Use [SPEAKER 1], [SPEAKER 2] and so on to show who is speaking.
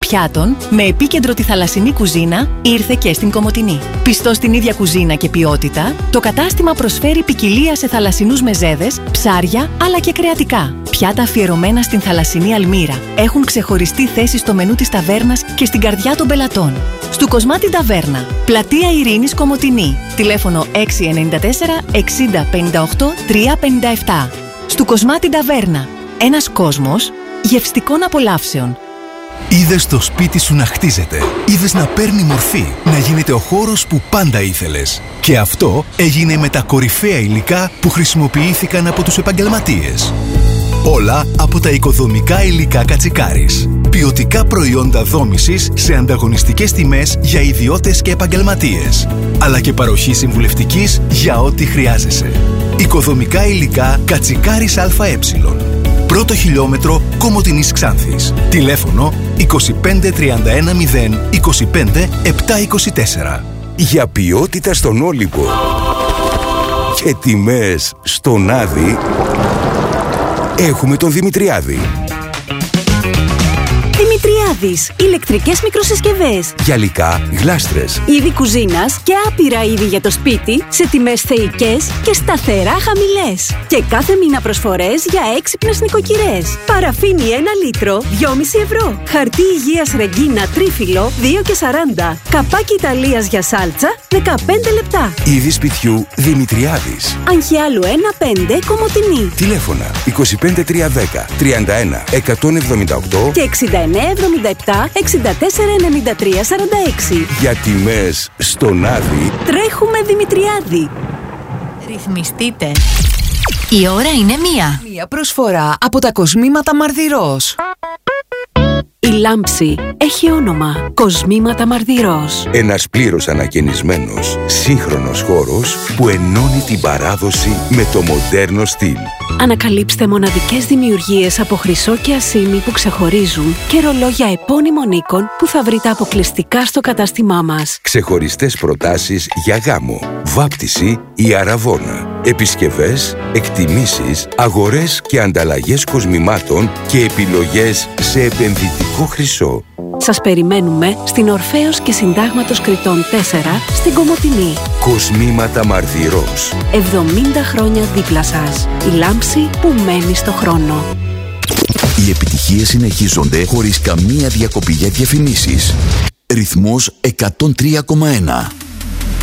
[SPEAKER 1] πιάτων με επίκεντρο τη θαλασσινή κουζίνα ήρθε και στην Κομοτηνή. Πιστό στην ίδια κουζίνα και ποιότητα, το κατάστημα προσφέρει ποικιλία σε θαλασσινούς μεζέδες, ψάρια αλλά και κρεατικά. Πιάτα αφιερωμένα στην θαλασσινή αλμύρα έχουν ξεχωριστή θέση στο μενού της ταβέρνας και στην καρδιά των πελατών. Στου Κοσμάτη Ταβέρνα, Πλατεία Ειρήνης Κομοτηνή, τηλέφωνο 694 60 58 357. Στου Κοσμάτη Ταβέρνα, ένας κόσμος γευστικών απολαύσεων.
[SPEAKER 2] Είδες το σπίτι σου να χτίζεται. Είδες να παίρνει μορφή. Να γίνεται ο χώρος που πάντα ήθελες. Και αυτό έγινε με τα κορυφαία υλικά που χρησιμοποιήθηκαν από τους επαγγελματίες. Όλα από τα οικοδομικά υλικά Κατσικάρης. Ποιοτικά προϊόντα δόμησης σε ανταγωνιστικές τιμές για ιδιώτες και επαγγελματίες. Αλλά και παροχή συμβουλευτικής για ό,τι χρειάζεσαι. Οικοδομικά υλικά Κατσικάρης ΑΕ. Πρώτο χιλιόμετρο Κομοτηνής Ξάνθης. Τηλέφωνο 25 31 0 25 724.
[SPEAKER 3] Για ποιότητα στον Όλυμπο και τιμές στον Άδη, έχουμε τον Δημητριάδη.
[SPEAKER 4] Δημητριάδης, ηλεκτρικές μικροσυσκευές,
[SPEAKER 3] Γυαλικά, γλάστρες,
[SPEAKER 4] είδη κουζίνας και άπειρα είδη για το σπίτι σε τιμές θεϊκές και σταθερά χαμηλές. Και κάθε μήνα προσφορές για έξυπνες νοικοκυρές. Παραφίνι 1 λίτρο, 2,5 ευρώ. Χαρτί υγείας Ρεγκίνα τρίφυλλο, 2,40. Καπάκι Ιταλίας για σάλτσα, 15 λεπτά.
[SPEAKER 3] είδη σπιτιού Δημητριάδης.
[SPEAKER 4] Αγχιάλου 1,5 Κομοτηνή.
[SPEAKER 3] Τηλέφωνα 25 310 31 178
[SPEAKER 4] Και 6977 64 93 46.
[SPEAKER 3] για τιμές στον Άδη.
[SPEAKER 4] Τρέχουμε Δημητριάδη.
[SPEAKER 5] Ρυθμιστείτε. Η ώρα είναι 1.
[SPEAKER 6] Μια προσφορά από τα Κοσμήματα Μαρδυρός.
[SPEAKER 4] Η λάμψη έχει όνομα Κοσμήματα Μαρδυρός.
[SPEAKER 3] Ένας πλήρως ανακαινισμένος, σύγχρονος χώρος που ενώνει την παράδοση με το μοντέρνο στυλ.
[SPEAKER 4] Ανακαλύψτε μοναδικές δημιουργίες από χρυσό και ασήμι που ξεχωρίζουν και ρολόγια επώνυμων οίκων που θα βρείτε αποκλειστικά στο κατάστημά μας.
[SPEAKER 3] Ξεχωριστές προτάσεις για γάμο, βάπτιση ή αραβώνα. Επισκευές, εκτιμήσεις, αγορές και ανταλλαγές κοσμημάτων και επιλογές σε επενδυτικό χρυσό.
[SPEAKER 4] Σας περιμένουμε στην Ορφέως και Συντάγματος Κρητών 4 στην Κομοτηνή.
[SPEAKER 3] Κοσμήματα Μαρδυρός.
[SPEAKER 4] 70 χρόνια δίπλα σας. Η λάμψη που μένει στο χρόνο.
[SPEAKER 7] Οι επιτυχίες συνεχίζονται χωρίς καμία διακοπή για διαφημίσεις. Ρυθμός 103,1.